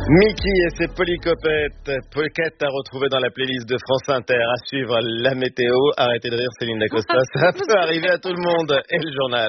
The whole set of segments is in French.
Mickey et ses polycopettes à retrouver dans la playlist de France Inter. À suivre la météo. Arrêtez de rire, Céline Dacosta. Ça peut arriver à tout le monde. Et le journal.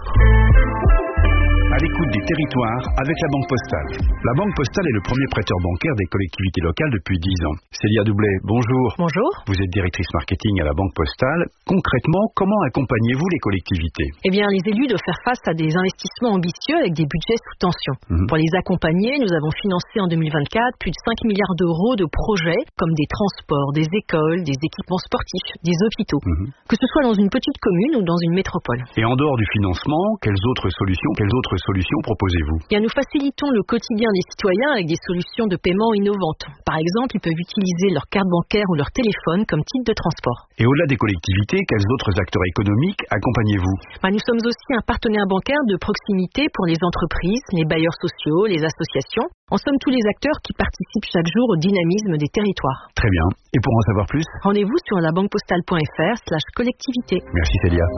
À l'écoute des territoires avec la Banque Postale. La Banque Postale est le premier prêteur bancaire des collectivités locales depuis 10 ans. Célia Doublet, bonjour. Bonjour. Vous êtes directrice marketing à la Banque Postale. Concrètement, comment accompagnez-vous les collectivités ? Eh bien, les élus doivent faire face à des investissements ambitieux avec des budgets sous tension. Pour les accompagner, nous avons financé en 2024 plus de 5 milliards d'euros de projets comme des transports, des écoles, des équipements sportifs, des hôpitaux. Que ce soit dans une petite commune ou dans une métropole. Et en dehors du financement, quelles autres solutions proposez-vous ? Bien, nous facilitons le quotidien des citoyens avec des solutions de paiement innovantes. Par exemple, ils peuvent utiliser leur carte bancaire ou leur téléphone comme titre de transport. Et au-delà des collectivités, quels autres acteurs économiques accompagnez-vous ? Nous sommes aussi un partenaire bancaire de proximité pour les entreprises, les bailleurs sociaux, les associations. En somme, tous les acteurs qui participent chaque jour au dynamisme des territoires. Très bien. Et pour en savoir plus ? Rendez-vous sur labanquepostale.fr/collectivité. Merci Célia.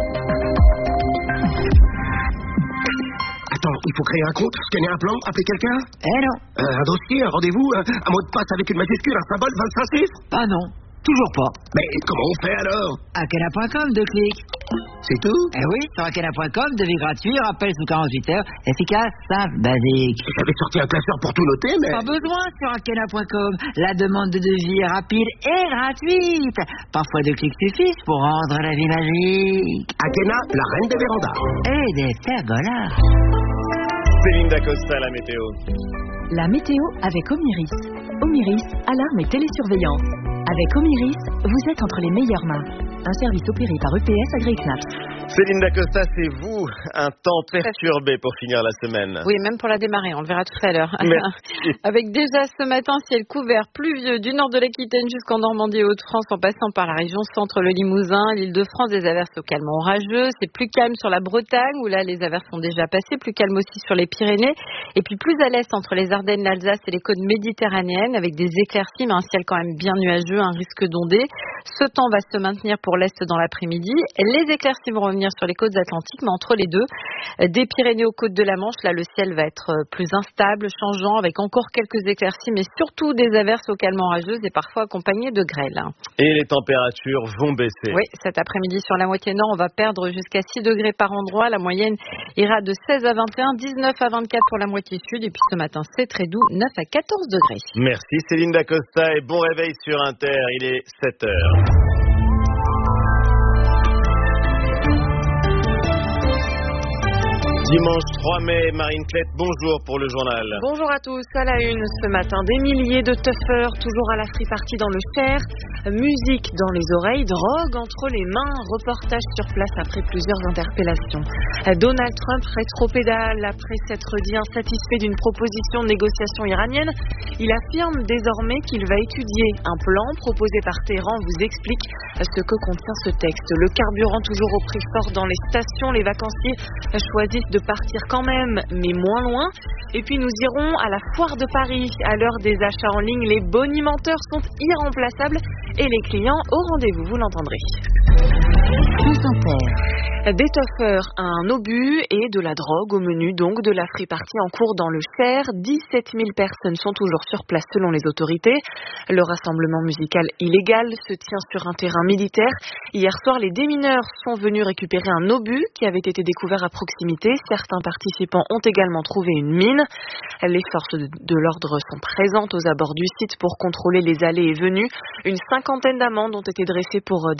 Attends, il faut créer un compte, scanner un plan, appeler quelqu'un ? Non. Un dossier, un rendez-vous, un mot de passe avec une majuscule, un symbole, 25 chiffres ? Ah non, toujours pas. Mais comment on fait alors ? Akena.com, 2 clics. C'est tout ? Eh oui, sur Akena.com, devis gratuit, rappel sous 48 heures, efficace, simple, basique. J'avais sorti un classeur pour tout noter, mais... Pas besoin sur Akena.com. La demande de devis est rapide et gratuite. Parfois 2 clics suffisent pour rendre la vie magique. Akena, la reine des vérandas. Et des pergolas. Céline Dacosta, la météo. La météo avec Omiris. Omiris, alarme et télésurveillance. Avec Omiris, vous êtes entre les meilleures mains. Un service opéré par EPS AgriSnap. Céline Dacosta, c'est vous, un temps perturbé pour finir la semaine. Oui, même pour la démarrer, on le verra tout à l'heure. Merci. Avec déjà ce matin, ciel couvert, pluvieux du nord de l'Aquitaine jusqu'en Normandie et Hauts-de-France, en passant par la région centre, le Limousin, l'Île-de-France, des averses localement orageuses. C'est plus calme sur la Bretagne, où là, les averses sont déjà passées, plus calme aussi sur les Pyrénées. Et puis plus à l'est, entre les Ardennes, l'Alsace et les côtes méditerranéennes, avec des éclaircies, mais un ciel quand même bien nuageux, un risque d'ondées. Ce temps va se maintenir pour l'est dans l'après-midi. Les éclaircies vont revenir sur les côtes atlantiques, mais entre les deux, des Pyrénées aux côtes de la Manche, là le ciel va être plus instable, changeant, avec encore quelques éclaircies, mais surtout des averses localement orageuses et parfois accompagnées de grêle. Et les températures vont baisser. Oui, cet après-midi sur la moitié nord, on va perdre jusqu'à 6 degrés par endroit. La moyenne ira de 16 à 21, 19 à 24 pour la moitié sud. Et puis ce matin, c'est très doux, 9 à 14 degrés. Merci Céline Dacosta et bon réveil sur Inter. Il est 7 heures. Dimanche 3 mai, Marine Klett, bonjour pour le journal. Bonjour à tous. À la une ce matin, des milliers de tuffers toujours à la free party dans le Cher. Musique dans les oreilles, drogue entre les mains. Reportage sur place après plusieurs interpellations. Donald Trump rétropédale après s'être dit insatisfait d'une proposition de négociation iranienne. Il affirme désormais qu'il va étudier un plan proposé par Téhéran. On vous explique ce que contient ce texte. Le carburant toujours au prix fort dans les stations. Les vacanciers choisissent de partir quand même, mais moins loin. Et puis nous irons à la foire de Paris. À l'heure des achats en ligne, les bonimenteurs sont irremplaçables et les clients au rendez-vous, vous l'entendrez. Des tuffers, un obus et de la drogue au menu donc de la free party en cours dans le Cher. 17 000 personnes sont toujours sur place selon les autorités. Le rassemblement musical illégal se tient sur un terrain militaire. Hier soir, les démineurs sont venus récupérer un obus qui avait été découvert à proximité. Certains participants ont également trouvé une mine. Les forces de l'ordre sont présentes aux abords du site pour contrôler les allées et venues. Une cinquantaine d'amendes ont été dressées pour